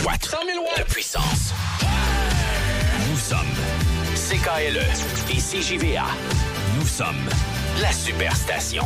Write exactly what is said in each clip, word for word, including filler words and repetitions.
watts. cent mille watts de puissance. Nous sommes C K L E et C J V A. Nous sommes la Superstation.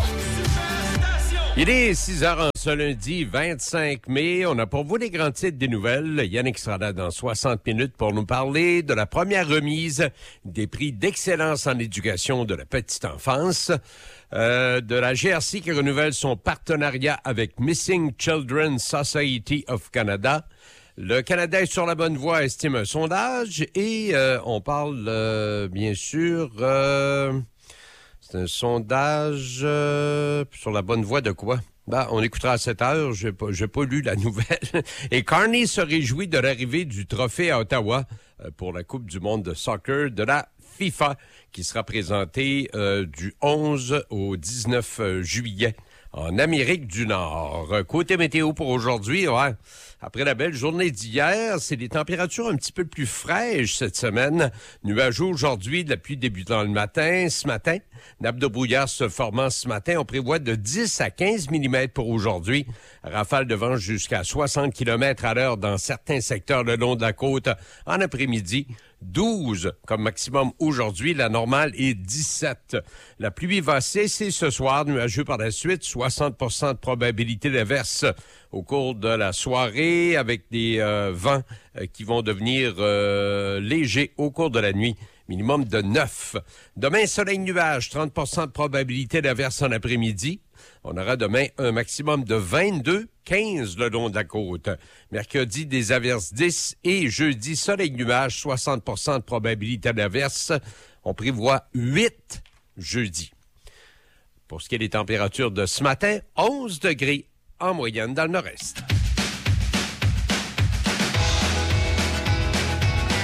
Il est six heures en ce lundi vingt-cinq mai. On a pour vous les grands titres des nouvelles. Yannick sera là dans soixante minutes pour nous parler de la première remise des prix d'excellence en éducation de la petite enfance. Euh, de la G R C qui renouvelle son partenariat avec Missing Children Society of Canada. Le Canada est sur la bonne voie, estime un sondage. Et euh, on parle, euh, bien sûr... Euh C'est un sondage euh, sur la bonne voie de quoi? Ben, on écoutera à sept heures. J'ai pas, j'ai pas lu la nouvelle. Et Carney se réjouit de l'arrivée du trophée à Ottawa euh, pour la Coupe du monde de soccer de la FIFA qui sera présentée euh, du onze au dix-neuf juillet en Amérique du Nord. Côté météo pour aujourd'hui, ouais. Après la belle journée d'hier, c'est des températures un petit peu plus fraîches cette semaine. Nuageux aujourd'hui, de la pluie débutant le matin. Ce matin, nappe de brouillard se formant ce matin. On prévoit de dix à quinze millimètres pour aujourd'hui. Rafale de vent jusqu'à soixante kilomètres à l'heure dans certains secteurs le long de la côte. En après-midi, douze comme maximum aujourd'hui. La normale est dix-sept. La pluie va cesser ce soir. Nuageux par la suite. soixante pour cent de probabilité d'averse au cours de la soirée avec des euh, vents euh, qui vont devenir euh, légers au cours de la nuit. Minimum de neuf. Demain, soleil nuage, trente pour cent de probabilité d'averse en après-midi. On aura demain un maximum de vingt-deux, quinze le long de la côte. Mercredi, des averses dix et jeudi, soleil nuage, soixante pour cent de probabilité d'averse. On prévoit huit jeudi. Pour ce qui est des températures de ce matin, onze degrés en moyenne dans le nord-est.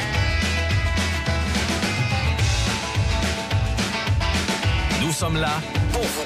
Nous sommes là